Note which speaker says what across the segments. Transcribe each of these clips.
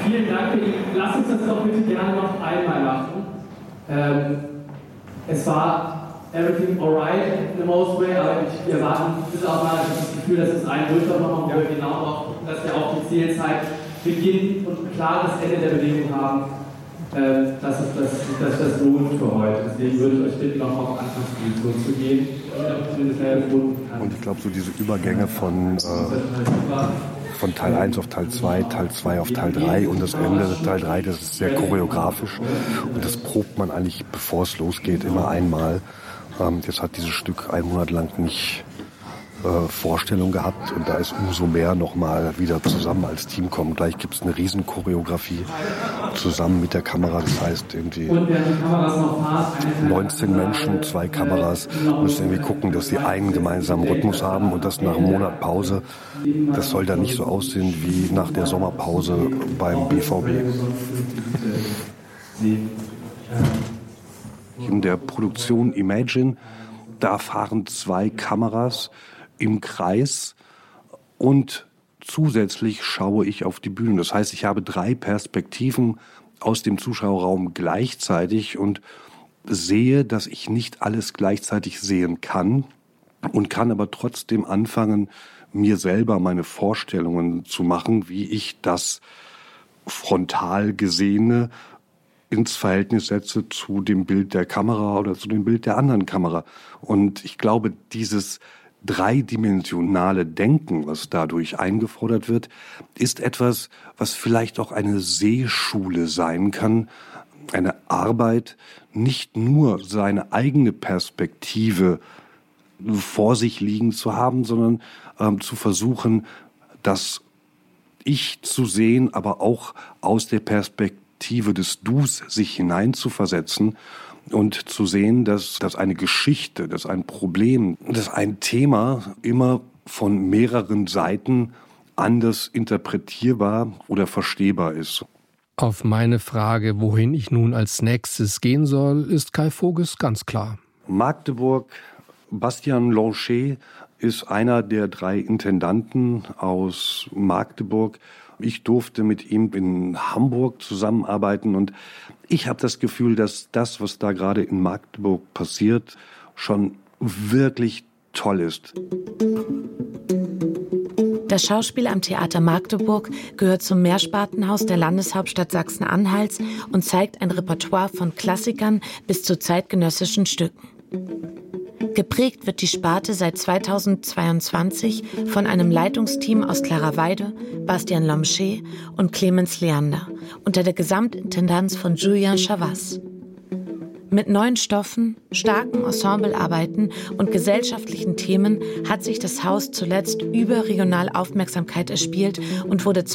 Speaker 1: Vielen Dank. Lass uns das doch bitte gerne noch einmal machen. Es war everything alright in the most way, aber wir warten bis auch mal das Gefühl, dass es einen Durchlauf machen, wo wir genau auch, dass wir auch die Zielzeit beginnen und ein klares Ende der Bewegung haben, dass das lohnt für heute. Deswegen würde ich euch bitten, noch auf Anfangsposition zu gehen.
Speaker 2: Und ich glaube, so diese Übergänge von Teil 1 auf Teil 2, Teil 2 auf Teil 3 und das Ende Teil 3, das ist sehr choreografisch und das probt man eigentlich, bevor es losgeht, immer einmal. Jetzt hat dieses Stück 1 Monat lang nicht Vorstellung gehabt und da ist umso mehr nochmal wieder zusammen als Team kommen. Gleich gibt es eine riesen Choreografie zusammen mit der Kamera, das heißt irgendwie 19 Menschen, 2 Kameras, müssen irgendwie gucken, dass sie einen gemeinsamen Rhythmus haben und das nach einem Monat Pause. Das soll dann nicht so aussehen wie nach der Sommerpause beim BVB. In der Produktion Imagine, da fahren 2 Kameras im Kreis und zusätzlich schaue ich auf die Bühne. Das heißt, ich habe 3 Perspektiven aus dem Zuschauerraum gleichzeitig und sehe, dass ich nicht alles gleichzeitig sehen kann und kann aber trotzdem anfangen, mir selber meine Vorstellungen zu machen, wie ich das frontal Gesehene ins Verhältnis setze zu dem Bild der Kamera oder zu dem Bild der anderen Kamera. Und ich glaube, dieses dreidimensionale Denken, was dadurch eingefordert wird, ist etwas, was vielleicht auch eine Sehschule sein kann, eine Arbeit, nicht nur seine eigene Perspektive vor sich liegen zu haben, sondern zu versuchen, das Ich zu sehen, aber auch aus der Perspektive des Dus sich hineinzuversetzen und zu sehen, dass eine Geschichte, dass ein Problem, dass ein Thema immer von mehreren Seiten anders interpretierbar oder verstehbar ist.
Speaker 3: Auf meine Frage, wohin ich nun als nächstes gehen soll, ist Kai Voges ganz klar.
Speaker 2: Magdeburg, Bastian Lanchet ist einer der 3 Intendanten aus Magdeburg. Ich durfte mit ihm in Hamburg zusammenarbeiten und ich habe das Gefühl, dass das, was da gerade in Magdeburg passiert, schon wirklich toll ist.
Speaker 4: Das Schauspiel am Theater Magdeburg gehört zum Mehrspartenhaus der Landeshauptstadt Sachsen-Anhalts und zeigt ein Repertoire von Klassikern bis zu zeitgenössischen Stücken. Geprägt wird die Sparte seit 2022 von einem Leitungsteam aus Clara Weide, Bastian Lanchet und Clemens Leander unter der Gesamtintendanz von Julien Chavas. Mit neuen Stoffen, starken Ensemblearbeiten und gesellschaftlichen Themen hat sich das Haus zuletzt überregional Aufmerksamkeit erspielt und wurde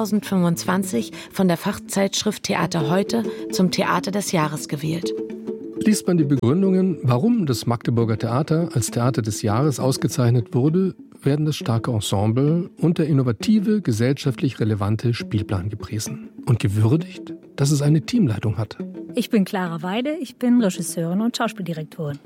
Speaker 4: 2025 von der Fachzeitschrift Theater Heute zum Theater des Jahres gewählt.
Speaker 3: Liest man die Begründungen, warum das Magdeburger Theater als Theater des Jahres ausgezeichnet wurde, werden das starke Ensemble und der innovative, gesellschaftlich relevante Spielplan gepriesen und gewürdigt, dass es eine Teamleitung hat.
Speaker 5: Ich bin Clara Weide, ich bin Regisseurin und Schauspieldirektorin.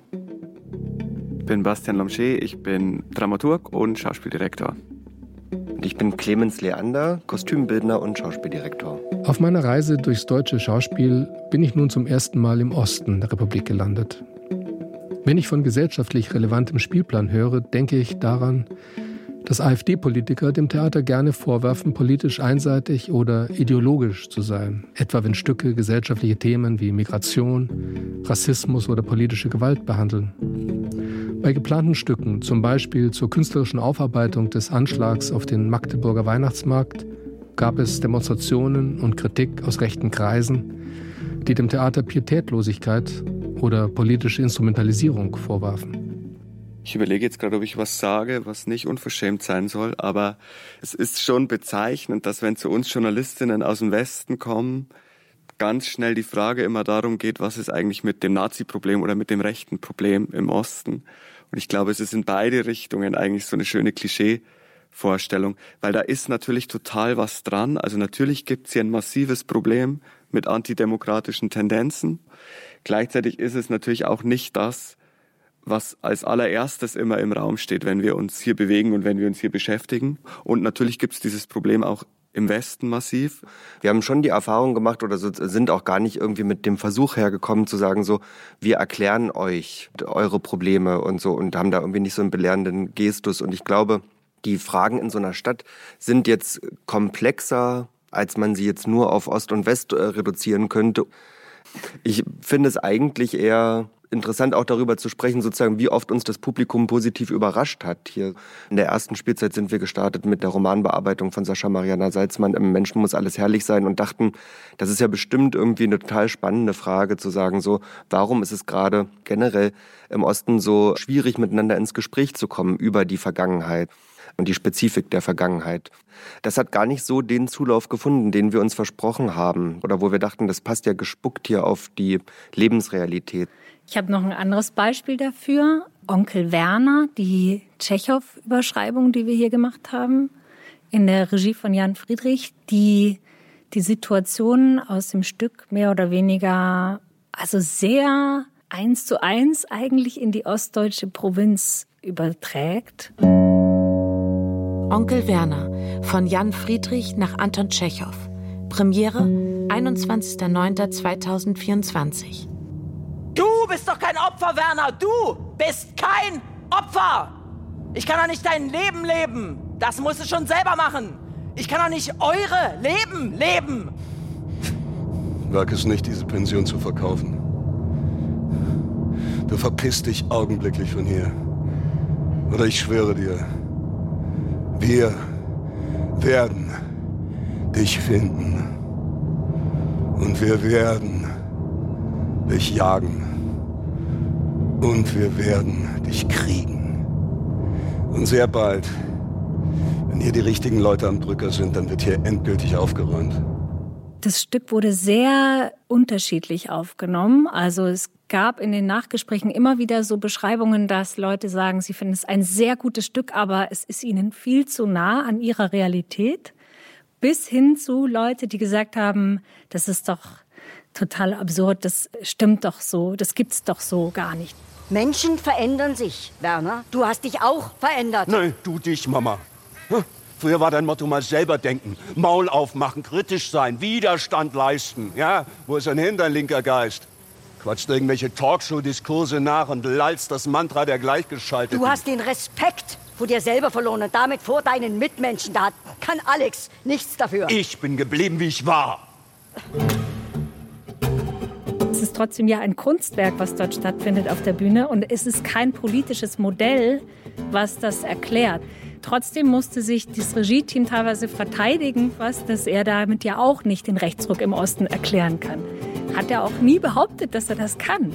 Speaker 6: Ich bin Bastian Lanchet, ich bin Dramaturg und Schauspieldirektor.
Speaker 7: Und ich bin Clemens Leander, Kostümbildner und Schauspieldirektor.
Speaker 3: Auf meiner Reise durchs deutsche Schauspiel bin ich nun zum ersten Mal im Osten der Republik gelandet. Wenn ich von gesellschaftlich relevantem Spielplan höre, denke ich daran, dass AfD-Politiker dem Theater gerne vorwerfen, politisch einseitig oder ideologisch zu sein. Etwa wenn Stücke gesellschaftliche Themen wie Migration, Rassismus oder politische Gewalt behandeln. Bei geplanten Stücken, zum Beispiel zur künstlerischen Aufarbeitung des Anschlags auf den Magdeburger Weihnachtsmarkt, gab es Demonstrationen und Kritik aus rechten Kreisen, die dem Theater Pietätlosigkeit oder politische Instrumentalisierung vorwarfen.
Speaker 6: Ich überlege jetzt gerade, ob ich was sage, was nicht unverschämt sein soll, aber es ist schon bezeichnend, dass wenn zu uns Journalistinnen aus dem Westen kommen, ganz schnell die Frage immer darum geht, was ist eigentlich mit dem Nazi-Problem oder mit dem rechten Problem im Osten. Und ich glaube, es ist in beide Richtungen eigentlich so eine schöne Klischee-Vorstellung, weil da ist natürlich total was dran. Also natürlich gibt es hier ein massives Problem mit antidemokratischen Tendenzen. Gleichzeitig ist es natürlich auch nicht das, was als allererstes immer im Raum steht, wenn wir uns hier bewegen und wenn wir uns hier beschäftigen. Und natürlich gibt es dieses Problem auch im Westen massiv.
Speaker 7: Wir haben schon die Erfahrung gemacht oder sind auch gar nicht irgendwie mit dem Versuch hergekommen zu sagen so, wir erklären euch eure Probleme und so und haben da irgendwie nicht so einen belehrenden Gestus. Und ich glaube, die Fragen in so einer Stadt sind jetzt komplexer, als man sie jetzt nur auf Ost und West reduzieren könnte. Ich finde es eigentlich eher interessant, auch darüber zu sprechen, sozusagen, wie oft uns das Publikum positiv überrascht hat. Hier in der ersten Spielzeit sind wir gestartet mit der Romanbearbeitung von Sascha Mariana Salzmann, Im Menschen muss alles herrlich sein, und dachten, das ist ja bestimmt irgendwie eine total spannende Frage, zu sagen, so, warum ist es gerade generell im Osten so schwierig, miteinander ins Gespräch zu kommen über die Vergangenheit und die Spezifik der Vergangenheit. Das hat gar nicht so den Zulauf gefunden, den wir uns versprochen haben oder wo wir dachten, das passt ja gespuckt hier auf die Lebensrealität.
Speaker 5: Ich habe noch ein anderes Beispiel dafür. Onkel Werner, die Tschechow-Überschreibung, die wir hier gemacht haben, in der Regie von Jan Friedrich, die Situation aus dem Stück mehr oder weniger, also sehr 1:1 eigentlich in die ostdeutsche Provinz überträgt.
Speaker 4: Onkel Werner von Jan Friedrich nach Anton Tschechow. Premiere 21.09.2024.
Speaker 8: Du bist doch kein Opfer, Werner! Du bist kein Opfer! Ich kann doch nicht dein Leben leben! Das musst du schon selber machen! Ich kann doch nicht eure Leben leben!
Speaker 9: Wag es nicht, diese Pension zu verkaufen. Du verpisst dich augenblicklich von hier. Oder ich schwöre dir, wir werden dich finden. Und wir werden dich jagen. Und wir werden dich kriegen. Und sehr bald, wenn hier die richtigen Leute am Drücker sind, dann wird hier endgültig aufgeräumt.
Speaker 5: Das Stück wurde sehr unterschiedlich aufgenommen. Also es gab in den Nachgesprächen immer wieder so Beschreibungen, dass Leute sagen, sie finden es ein sehr gutes Stück, aber es ist ihnen viel zu nah an ihrer Realität. Bis hin zu Leute, die gesagt haben, das ist doch total absurd, das stimmt doch so, das gibt's doch so gar nicht.
Speaker 10: Menschen verändern sich, Werner. Du hast dich auch verändert.
Speaker 9: Nein, du dich, Mama. Früher war dein Motto mal selber denken, Maul aufmachen, kritisch sein, Widerstand leisten. Ja, wo ist denn hin, dein linker Geist? Quatscht irgendwelche Talkshow-Diskurse nach und lallst das Mantra der Gleichgeschalteten.
Speaker 10: Du hast den Respekt vor dir selber verloren und damit vor deinen Mitmenschen. Da kann Alex nichts dafür.
Speaker 9: Ich bin geblieben, wie ich war.
Speaker 5: Es ist trotzdem ja ein Kunstwerk, was dort stattfindet auf der Bühne. Und es ist kein politisches Modell, was das erklärt. Trotzdem musste sich das Regie-Team teilweise verteidigen, dass er damit ja auch nicht den Rechtsruck im Osten erklären kann. Hat er auch nie behauptet, dass er das kann.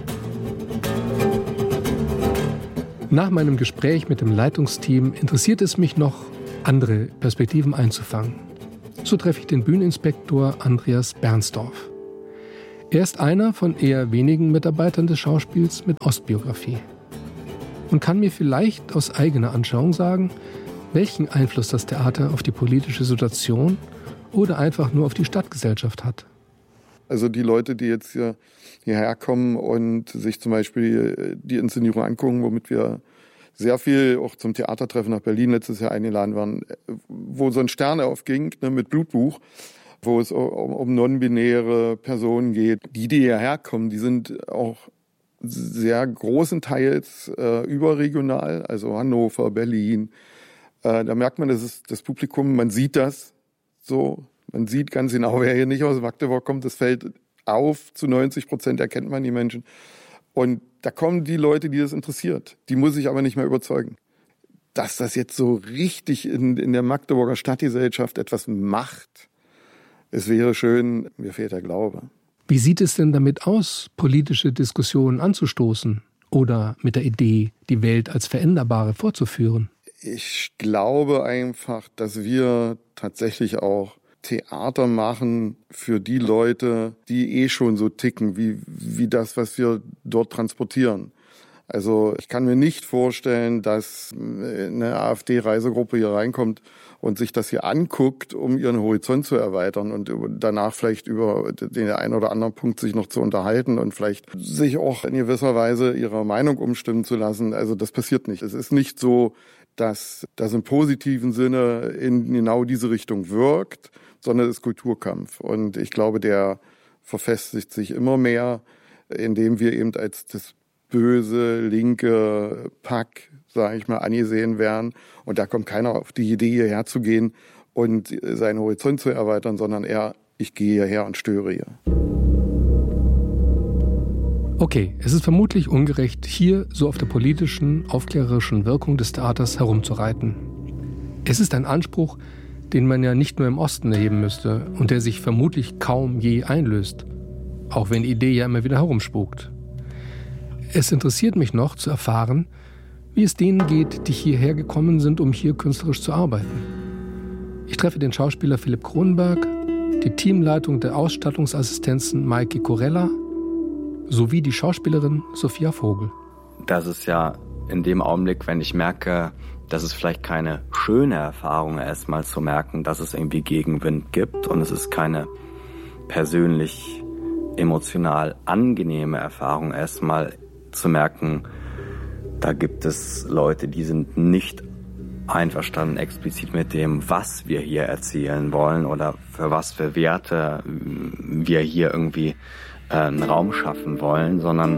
Speaker 3: Nach meinem Gespräch mit dem Leitungsteam interessiert es mich noch, andere Perspektiven einzufangen. So treffe ich den Bühneninspektor Andreas Bernsdorf. Er ist einer von eher wenigen Mitarbeitern des Schauspiels mit Ostbiografie und kann mir vielleicht aus eigener Anschauung sagen, welchen Einfluss das Theater auf die politische Situation oder einfach nur auf die Stadtgesellschaft hat.
Speaker 11: Also die Leute, die jetzt hierher kommen und sich zum Beispiel die Inszenierung angucken, womit wir sehr viel auch zum Theatertreffen nach Berlin letztes Jahr eingeladen waren, wo so ein Stern aufging, ne, mit Blutbuch, wo es um non-binäre Personen geht. Die hierher kommen, die sind auch sehr großenteils überregional, also Hannover, Berlin. Da merkt man, das ist das Publikum, man sieht das so. Man sieht ganz genau, wer hier nicht aus Magdeburg kommt. Das fällt auf. Zu 90% erkennt man die Menschen. Und da kommen die Leute, die das interessiert. Die muss ich aber nicht mehr überzeugen. Dass das jetzt so richtig in der Magdeburger Stadtgesellschaft etwas macht, es wäre schön, mir fehlt der Glaube.
Speaker 3: Wie sieht es denn damit aus, politische Diskussionen anzustoßen oder mit der Idee, die Welt als veränderbare vorzuführen?
Speaker 11: Ich glaube einfach, dass wir tatsächlich auch Theater machen für die Leute, die schon so ticken, wie das, was wir dort transportieren. Also ich kann mir nicht vorstellen, dass eine AfD-Reisegruppe hier reinkommt und sich das hier anguckt, um ihren Horizont zu erweitern und danach vielleicht über den einen oder anderen Punkt sich noch zu unterhalten und vielleicht sich auch in gewisser Weise ihrer Meinung umstimmen zu lassen. Also das passiert nicht. Es ist nicht so, dass das im positiven Sinne in genau diese Richtung wirkt, sondern es ist Kulturkampf. Und ich glaube, der verfestigt sich immer mehr, indem wir eben als das böse, linke Pack, sage ich mal, angesehen werden. Und da kommt keiner auf die Idee, hierher zu gehen und seinen Horizont zu erweitern, sondern eher, ich gehe hierher und störe hier.
Speaker 3: Okay, es ist vermutlich ungerecht, hier so auf der politischen, aufklärerischen Wirkung des Theaters herumzureiten. Es ist ein Anspruch, den man ja nicht nur im Osten erheben müsste und der sich vermutlich kaum je einlöst, auch wenn die Idee ja immer wieder herumspukt. Es interessiert mich noch zu erfahren, wie es denen geht, die hierher gekommen sind, um hier künstlerisch zu arbeiten. Ich treffe den Schauspieler Philipp Kronenberg, die Teamleitung der Ausstattungsassistenzen Maike Corella sowie die Schauspielerin Sophia Vogel.
Speaker 12: Das ist ja in dem Augenblick, wenn ich merke, dass es vielleicht keine schöne Erfahrung erstmal zu merken, dass es irgendwie Gegenwind gibt und es ist keine persönlich emotional angenehme Erfahrung erstmal zu merken, da gibt es Leute, die sind nicht einverstanden explizit mit dem, was wir hier erzählen wollen oder für was für Werte wir hier irgendwie einen Raum schaffen wollen, sondern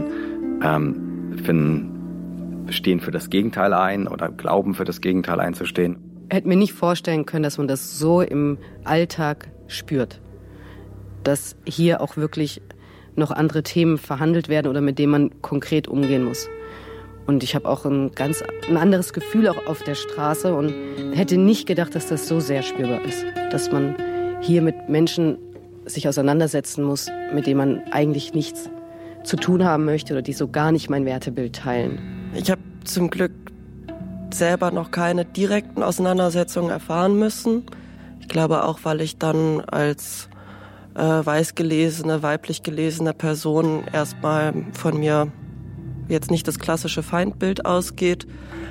Speaker 12: stehen für das Gegenteil ein oder glauben für das Gegenteil einzustehen.
Speaker 13: Ich hätte mir nicht vorstellen können, dass man das so im Alltag spürt. Dass hier auch wirklich noch andere Themen verhandelt werden oder mit denen man konkret umgehen muss. Und ich habe auch ein anderes Gefühl auch auf der Straße und hätte nicht gedacht, dass das so sehr spürbar ist. Dass man hier mit Menschen sich auseinandersetzen muss, mit denen man eigentlich nichts zu tun haben möchte oder die so gar nicht mein Wertebild teilen.
Speaker 14: Ich habe zum Glück selber noch keine direkten Auseinandersetzungen erfahren müssen. Ich glaube auch, weil ich dann als weiß gelesene, weiblich gelesene Person erstmal von mir jetzt nicht das klassische Feindbild ausgeht,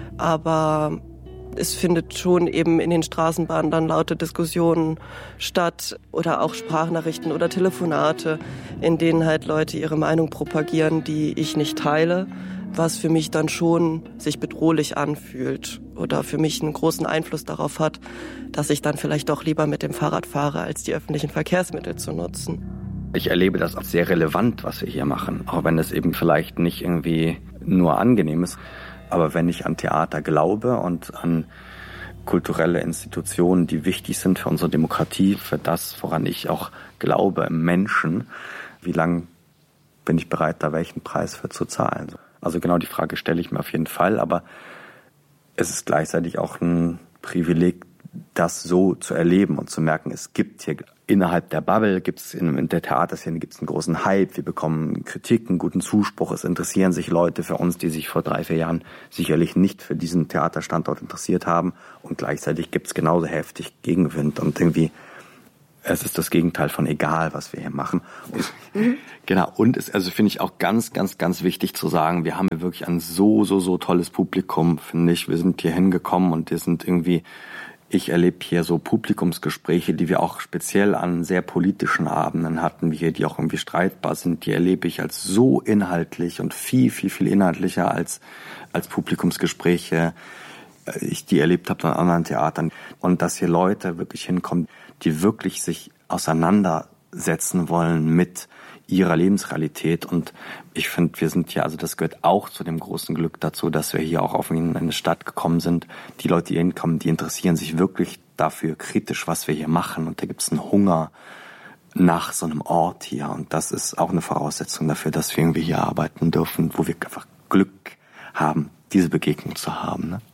Speaker 14: aber es findet schon eben in den Straßenbahnen dann laute Diskussionen statt oder auch Sprachnachrichten oder Telefonate, in denen halt Leute ihre Meinung propagieren, die ich nicht teile, was für mich dann schon sich bedrohlich anfühlt oder für mich einen großen Einfluss darauf hat, dass ich dann vielleicht doch lieber mit dem Fahrrad fahre, als die öffentlichen Verkehrsmittel zu nutzen.
Speaker 12: Ich erlebe das als sehr relevant, was wir hier machen, auch wenn es eben vielleicht nicht irgendwie nur angenehm ist. Aber wenn ich an Theater glaube und an kulturelle Institutionen, die wichtig sind für unsere Demokratie, für das, woran ich auch glaube im Menschen, wie lange bin ich bereit, da welchen Preis für zu zahlen? Also genau die Frage stelle ich mir auf jeden Fall, aber es ist gleichzeitig auch ein Privileg, das so zu erleben und zu merken, es gibt hier innerhalb der Bubble, in der Theaterszene gibt es einen großen Hype, wir bekommen Kritik, einen guten Zuspruch, es interessieren sich Leute für uns, die sich vor 3-4 Jahren sicherlich nicht für diesen Theaterstandort interessiert haben und gleichzeitig gibt es genauso heftig Gegenwind und irgendwie es ist das Gegenteil von egal, was wir hier machen. Genau, und es also finde ich auch ganz, ganz, ganz wichtig zu sagen, wir haben hier wirklich ein so tolles Publikum, finde ich. Wir sind hier hingekommen und wir sind irgendwie, ich erlebe hier so Publikumsgespräche, die wir auch speziell an sehr politischen Abenden hatten, wie hier, die auch irgendwie streitbar sind, die erlebe ich als so inhaltlich und viel, viel, viel inhaltlicher als Publikumsgespräche, ich die erlebt habe an anderen Theatern. Und dass hier Leute wirklich hinkommen, die wirklich sich auseinandersetzen wollen mit ihrer Lebensrealität. Und ich finde, wir sind hier, also das gehört auch zu dem großen Glück dazu, dass wir hier auch auf eine Stadt gekommen sind. Die Leute, die hier hinkommen, die interessieren sich wirklich dafür kritisch, was wir hier machen. Und da gibt es einen Hunger nach so einem Ort hier. Und das ist auch eine Voraussetzung dafür, dass wir irgendwie hier arbeiten dürfen, wo wir einfach Glück haben, diese Begegnung zu haben. Ne?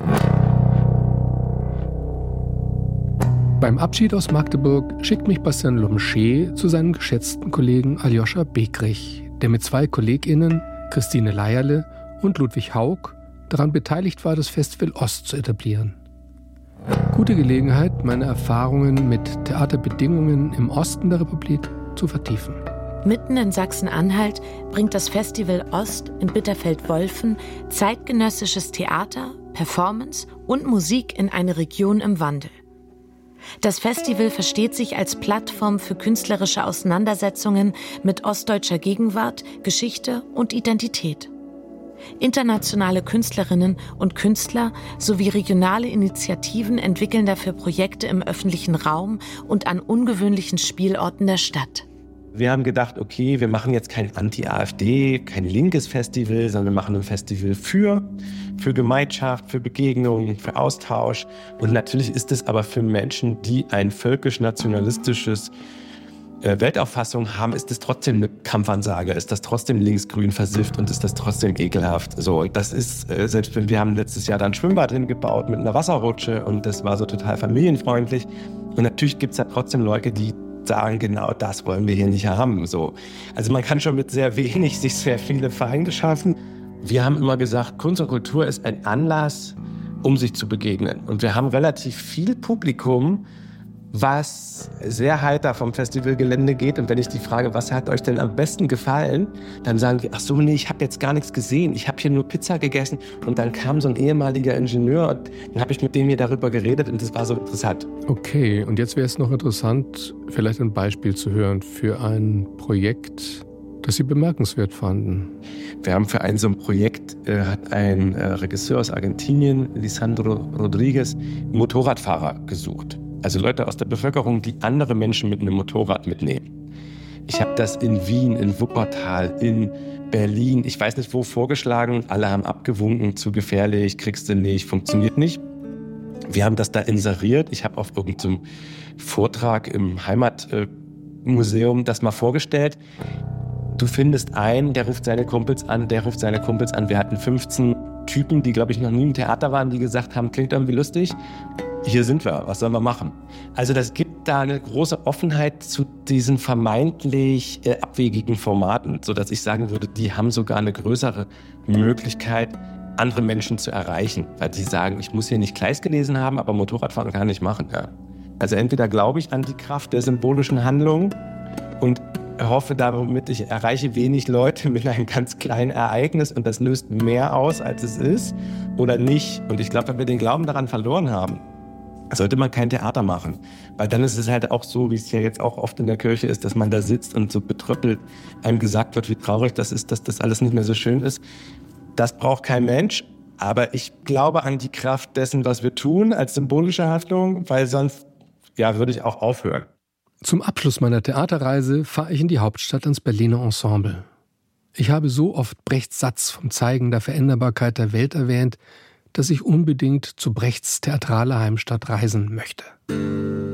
Speaker 3: Beim Abschied aus Magdeburg schickt mich Bastian Lomsche zu seinem geschätzten Kollegen Aljoscha Bekrich, der mit 2 KollegInnen, Christine Leierle und Ludwig Haug, daran beteiligt war, das Festival Ost zu etablieren. Gute Gelegenheit, meine Erfahrungen mit Theaterbedingungen im Osten der Republik zu vertiefen.
Speaker 4: Mitten in Sachsen-Anhalt bringt das Festival Ost in Bitterfeld-Wolfen zeitgenössisches Theater, Performance und Musik in eine Region im Wandel. Das Festival versteht sich als Plattform für künstlerische Auseinandersetzungen mit ostdeutscher Gegenwart, Geschichte und Identität. Internationale Künstlerinnen und Künstler sowie regionale Initiativen entwickeln dafür Projekte im öffentlichen Raum und an ungewöhnlichen Spielorten der Stadt.
Speaker 15: Wir haben gedacht, okay, wir machen jetzt kein Anti-AfD, kein linkes Festival, sondern wir machen ein Festival für Gemeinschaft, für Begegnung, für Austausch. Und natürlich ist es aber für Menschen, die ein völkisch-nationalistisches Weltauffassung haben, ist das trotzdem eine Kampfansage, ist das trotzdem linksgrün versifft und ist das trotzdem ekelhaft. So, und das ist, selbst wenn wir haben letztes Jahr da ein Schwimmbad hingebaut mit einer Wasserrutsche und das war so total familienfreundlich. Und natürlich gibt es da trotzdem Leute, die sagen, genau das wollen wir hier nicht haben. So. Also man kann schon mit sehr wenig sich sehr viele Feinde schaffen. Wir haben immer gesagt, Kunst und Kultur ist ein Anlass, um sich zu begegnen. Und wir haben relativ viel Publikum, was sehr heiter vom Festivalgelände geht. Und wenn ich die frage, was hat euch denn am besten gefallen, dann sagen die, ach so, nee, ich habe jetzt gar nichts gesehen. Ich habe hier nur Pizza gegessen. Und dann kam so ein ehemaliger Ingenieur und dann habe ich mit dem hier darüber geredet und das war so interessant.
Speaker 3: Okay, und jetzt wäre es noch interessant, vielleicht ein Beispiel zu hören für ein Projekt, das Sie bemerkenswert fanden.
Speaker 15: Wir haben für so ein Projekt, hat ein Regisseur aus Argentinien, Lisandro Rodriguez, Motorradfahrer gesucht. Also Leute aus der Bevölkerung, die andere Menschen mit einem Motorrad mitnehmen. Ich habe das in Wien, in Wuppertal, in Berlin, ich weiß nicht wo, vorgeschlagen. Alle haben abgewunken, zu gefährlich, kriegst du nicht, funktioniert nicht. Wir haben das da inseriert. Ich habe auf irgendeinem Vortrag im Heimatmuseum das mal vorgestellt. Du findest einen, der ruft seine Kumpels an, der ruft seine Kumpels an. Wir hatten 15 Typen, die, glaube ich, noch nie im Theater waren, die gesagt haben, klingt irgendwie lustig. Hier sind wir, was sollen wir machen? Also das gibt da eine große Offenheit zu diesen vermeintlich abwegigen Formaten, sodass ich sagen würde, die haben sogar eine größere Möglichkeit, andere Menschen zu erreichen. Weil sie sagen, ich muss hier nicht Kleist gelesen haben, aber Motorradfahren kann ich machen. Ja. Also entweder glaube ich an die Kraft der symbolischen Handlung und hoffe damit, ich erreiche wenig Leute mit einem ganz kleinen Ereignis und das löst mehr aus, als es ist, oder nicht. Und ich glaube, wenn wir den Glauben daran verloren haben, sollte man kein Theater machen. Weil dann ist es halt auch so, wie es ja jetzt auch oft in der Kirche ist, dass man da sitzt und so betröppelt einem gesagt wird, wie traurig das ist, dass das alles nicht mehr so schön ist. Das braucht kein Mensch. Aber ich glaube an die Kraft dessen, was wir tun, als symbolische Handlung, weil sonst würde ich auch aufhören.
Speaker 3: Zum Abschluss meiner Theaterreise fahre ich in die Hauptstadt ans Berliner Ensemble. Ich habe so oft Brechts Satz vom Zeigen der Veränderbarkeit der Welt erwähnt, dass ich unbedingt zu Brechts theatraler Heimstatt reisen möchte.